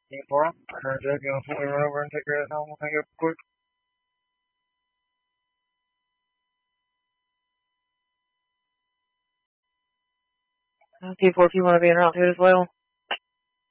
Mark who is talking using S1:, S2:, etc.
S1: 4, turn check, you want to run over and take her out now? We'll hang up quick. T4, if you want to be in route 2 as well.